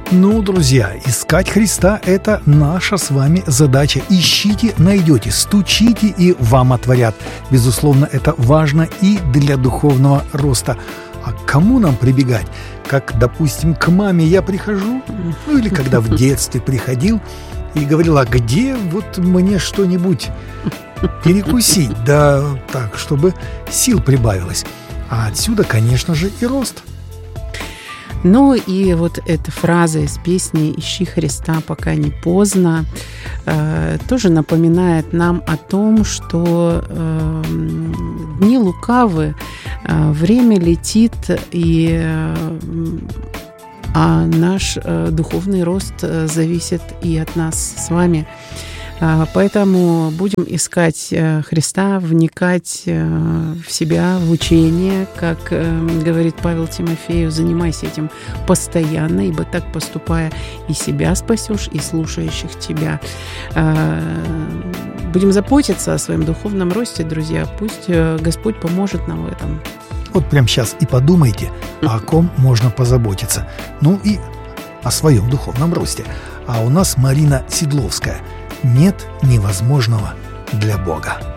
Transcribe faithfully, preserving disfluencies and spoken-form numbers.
Ну, друзья, искать Христа – это наша с вами задача. Ищите, найдете, стучите, и вам отворят. Безусловно, это важно и для духовного роста. А к кому нам прибегать? Как, допустим, к маме я прихожу, ну или когда в детстве приходил и говорил: а где вот мне что-нибудь перекусить, да так, чтобы сил прибавилось. А отсюда, конечно же, и рост. Ну и вот эта фраза из песни «Ищи Христа, пока не поздно» э, тоже напоминает нам о том, что э, дни лукавы, э, время летит, и, э, а наш э, духовный рост э, зависит и от нас с вами. Поэтому будем искать Христа, вникать в себя, в учение, как говорит Павел Тимофею, занимайся этим постоянно, ибо так поступая и себя спасешь, и слушающих тебя. Будем заботиться о своем духовном росте, друзья. Пусть Господь поможет нам в этом. Вот прямо сейчас и подумайте, о ком можно позаботиться. Ну и о своем духовном росте. А у нас Марина Седловская. Нет невозможного для Бога.